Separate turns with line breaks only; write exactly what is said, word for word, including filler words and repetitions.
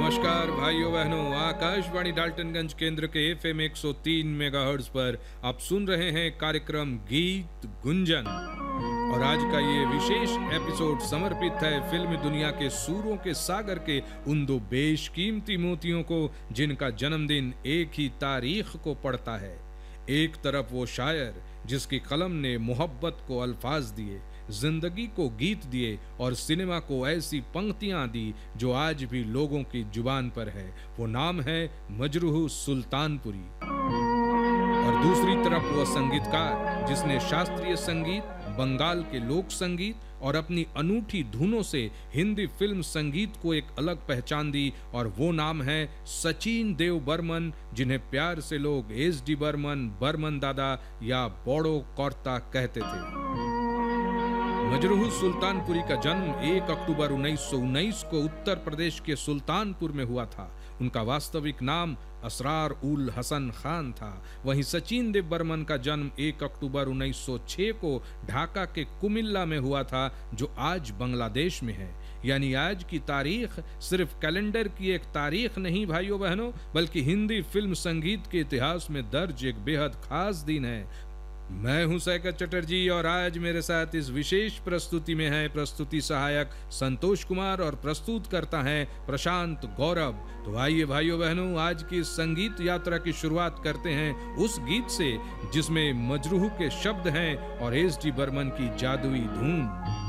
नमस्कार भाइयों बहनों, आकाशवाणी डाल्टनगंज केंद्र के एफ एम एक सौ तीन मेगाहर्ट्ज पर आप सुन रहे हैं कार्यक्रम गीत गुंजन। और आज का ये विशेष एपिसोड समर्पित है फिल्म दुनिया के सूरों के सागर के उन दो बेशकीमती मोतियों को जिनका जन्मदिन एक ही तारीख को पड़ता है। एक तरफ वो शायर जिसकी कलम ने मोहब्बत को अल्फाज दिए, जिंदगी को गीत दिए और सिनेमा को ऐसी पंक्तियां दी जो आज भी लोगों की जुबान पर है। वो नाम है मजरूह सुल्तानपुरी। और दूसरी तरफ वो संगीतकार जिसने शास्त्रीय संगीत, बंगाल के लोक संगीत और अपनी अनूठी धुनों से हिंदी फिल्म संगीत को एक अलग पहचान दी, और वो नाम है सचिन देव बर्मन, जिन्हें प्यार से लोग एस डी बर्मन, बर्मन दादा या बोड़ो कौरता कहते थे। मजरूह सुल्तानपुरी का जन्म एक अक्टूबर उन्नीस सौ उन्नीस को उत्तर प्रदेश के सुल्तानपुर में हुआ था। उनका वास्तविक नाम असरार उल हसन खान था। वहीं सचिन देव बर्मन का जन्म एक अक्टूबर उन्नीस सौ छह को ढाका के कुमिल्ला में हुआ था, जो आज बांग्लादेश में है। यानी आज की तारीख सिर्फ कैलेंडर की एक तारीख नहीं भाइयों बहनों, बल्कि हिंदी फिल्म संगीत के इतिहास में दर्ज एक बेहद खास दिन है। मैं हूं सैकत चटर्जी और आज मेरे साथ इस विशेष प्रस्तुति में है प्रस्तुति सहायक संतोष कुमार और प्रस्तुत करता है प्रशांत गौरव। तो आइए भाइयों बहनों, आज की संगीत यात्रा की शुरुआत करते हैं उस गीत से जिसमें मजरूह के शब्द हैं और एस डी बर्मन की जादुई धून।